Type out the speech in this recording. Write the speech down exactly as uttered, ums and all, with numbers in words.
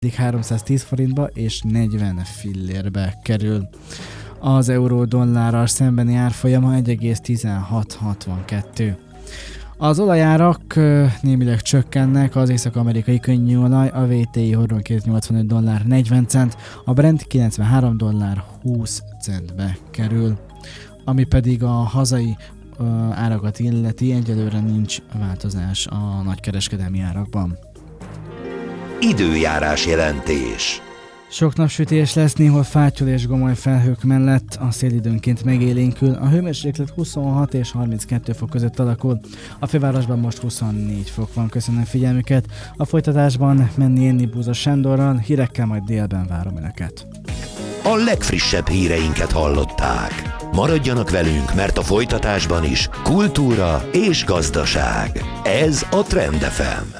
háromszáztíz forintba és negyven fillérbe kerül. Az euró-dollárral szembeni árfolyama egy egész tizenhat hatvankettő. Az olajárak némileg csökkennek, az észak-amerikai könnyű olaj, a vé té i hordónként nyolcvanöt dollár negyven cent, a Brent kilencvenhárom dollár húsz centbe kerül. Ami pedig a hazai ö, árakat illeti, egyelőre nincs változás a nagykereskedelmi árakban. Időjárás jelentés. Sok napsütés lesz, néhol fátyol és gomoly felhők mellett, a szél időnként megélénkül, a hőmérséklet huszonhat és harminckettő fok között alakul. A fővárosban most huszonnégy fok van, köszönöm figyelmüket. A folytatásban Menni Enni Búza Sándorral, hírekkel majd délben várom önöket. A legfrissebb híreinket hallották. Maradjanak velünk, mert a folytatásban is kultúra és gazdaság. Ez a Trend ef em.